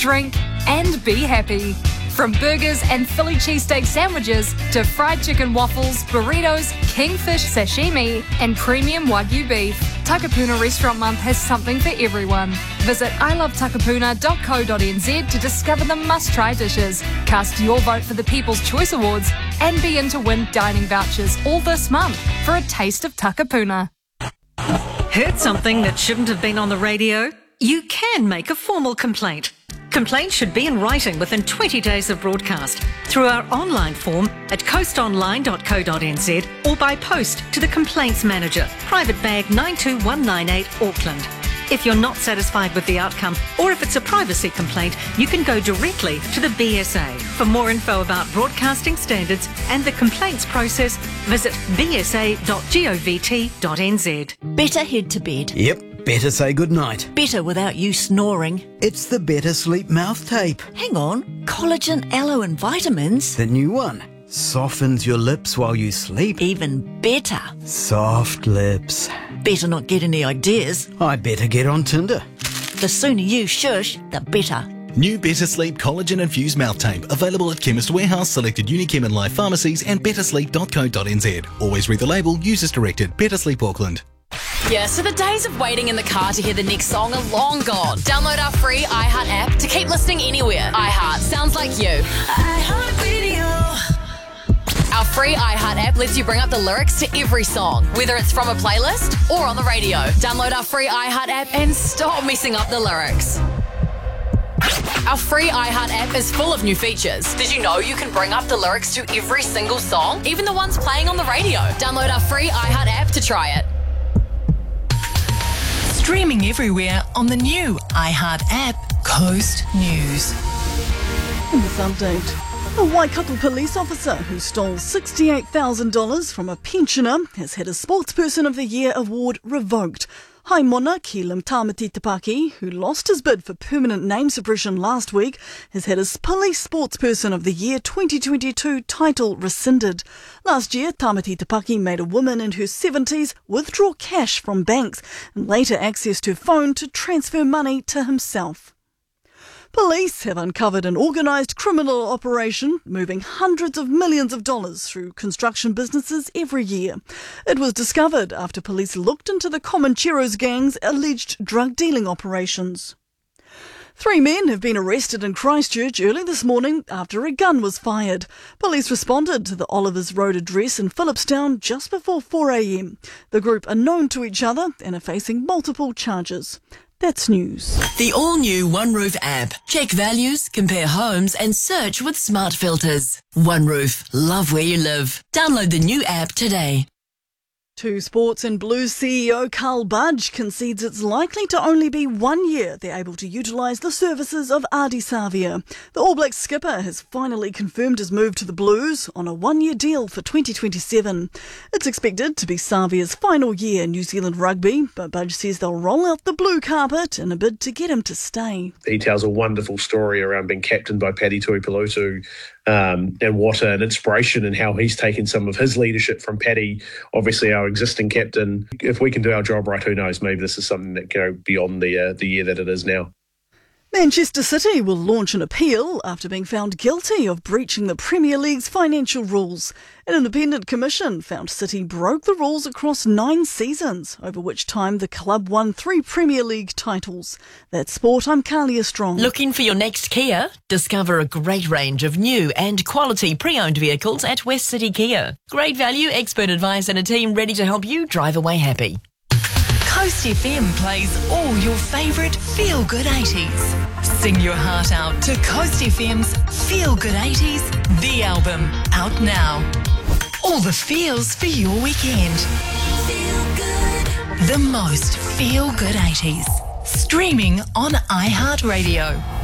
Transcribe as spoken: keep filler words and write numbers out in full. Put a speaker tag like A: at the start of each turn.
A: drink, and be happy. From burgers and Philly cheesesteak sandwiches to fried chicken waffles, burritos, kingfish sashimi, and premium Wagyu beef, Takapuna Restaurant Month has something for everyone. Visit i love takapuna dot co dot n z to discover the must-try dishes, cast your vote for the People's Choice Awards, and be in to win dining vouchers all this month for a taste of Takapuna.
B: Heard something that shouldn't have been on the radio? You can make a formal complaint. Complaints should be in writing within twenty days of broadcast through our online form at coast online dot co dot n z or by post to the Complaints Manager, Private Bag nine two one nine eight, Auckland. If you're not satisfied with the outcome, or if it's a privacy complaint, you can go directly to the B S A. For more info about broadcasting standards and the complaints process, visit b s a dot govt dot n z.
C: Better head to bed.
D: Yep. Better say goodnight.
C: Better without you snoring.
D: It's the Better Sleep mouth tape.
C: Hang on. Collagen, aloe and vitamins.
D: The new one. Softens your lips while you sleep.
C: Even better.
D: Soft lips.
C: Better not get any ideas.
D: I better get on Tinder.
C: The sooner you shush, the better.
E: New Better Sleep Collagen Infused Mouth Tape. Available at Chemist Warehouse, selected Unichem and Life pharmacies and better sleep dot co dot n z. Always read the label. Use as directed. Better Sleep Auckland.
F: Yeah, so the days of waiting in the car to hear the next song are long gone. Download our free iHeart app to keep listening anywhere. iHeart sounds like you. iHeart Radio. Our free iHeart app lets you bring up the lyrics to every song, whether it's from a playlist or on the radio. Download our free iHeart app and stop messing up the lyrics. Our free iHeart app is full of new features. Did you know you can bring up the lyrics to every single song, even the ones playing on the radio? Download our free iHeart app to try it.
G: Streaming everywhere on the new iHeart app, Coast News.
H: In this update, a Waikato police officer who stole sixty-eight thousand dollars from a pensioner has had his Sportsperson of the Year award revoked. Haimona Keelam Tamati Tapaki, who lost his bid for permanent name suppression last week, has had his Police Sportsperson of the Year twenty twenty-two title rescinded. Last year, Tamati Tapaki made a woman in her seventies withdraw cash from banks and later accessed her phone to transfer money to himself. Police have uncovered an organised criminal operation moving hundreds of millions of dollars through construction businesses every year. It was discovered after police looked into the Comancheros gang's alleged drug dealing operations. Three men have been arrested in Christchurch early this morning after a gun was fired. Police responded to the Olivers Road address in Phillipstown just before four a m. The group are known to each other and are facing multiple charges. That's news.
I: The all-new OneRoof app. Check values, compare homes and search with smart filters. OneRoof. Love where you live. Download the new app today.
H: Two Sports and Blues C E O Carl Budge concedes it's likely to only be one year they're able to utilise the services of Ardie Savea. The All Blacks skipper has finally confirmed his move to the Blues on a one-year deal for twenty twenty-seven. It's expected to be Savea's final year in New Zealand rugby, but Budge says they'll roll out the blue carpet in a bid to get him to stay.
J: He tells a wonderful story around being captained by Paddy Tuipulotu. Um, and what an inspiration and how he's taken some of his leadership from Paddy, obviously our existing captain. If we can do our job right, who knows, maybe this is something that can go beyond the, uh, the year that it is now.
H: Manchester City will launch an appeal after being found guilty of breaching the Premier League's financial rules. An independent commission found City broke the rules across nine seasons, over which time the club won three Premier League titles. That's Sport, I'm Kalia Strong.
I: Looking for your next Kia? Discover a great range of new and quality pre-owned vehicles at West City Kia. Great value, expert advice and a team ready to help you drive away happy.
G: Coast F M plays all your favourite feel-good eighties. Sing your heart out to Coast F M's Feel Good eighties, the album, out now. All the feels for your weekend. Feel good. The most feel-good eighties. Streaming on iHeartRadio.